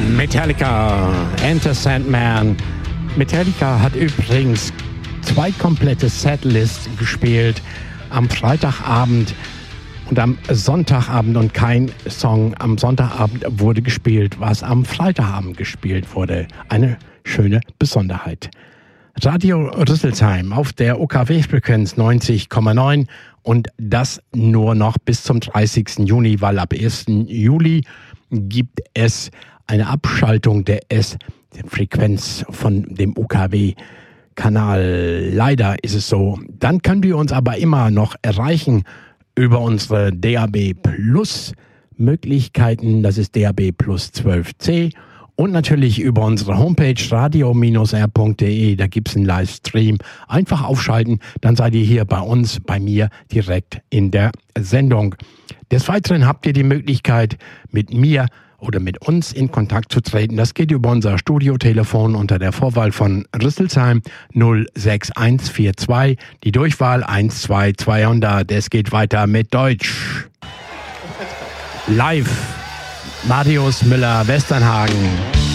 Metallica, Enter Sandman. Metallica hat übrigens 2 komplette Setlists gespielt am Freitagabend und am Sonntagabend, und kein Song am Sonntagabend wurde gespielt, was am Freitagabend gespielt wurde. Eine schöne Besonderheit. Radio Rüsselsheim auf der OKW-Frequenz 90,9 und das nur noch bis zum 30. Juni, weil ab 1. Juli gibt es eine Abschaltung der S-Frequenz von dem OKW-Kanal. Leider ist es so. Dann können wir uns aber immer noch erreichen über unsere DAB Plus Möglichkeiten. Das ist DAB Plus 12C. Und natürlich über unsere Homepage radio-r.de, da gibt es einen Livestream. Einfach aufschalten, dann seid ihr hier bei uns, bei mir, direkt in der Sendung. Des Weiteren habt ihr die Möglichkeit, mit mir oder mit uns in Kontakt zu treten. Das geht über unser Studiotelefon unter der Vorwahl von Rüsselsheim 06142, die Durchwahl 12200. Es geht weiter mit Deutsch. Live. Marius Müller-Westernhagen.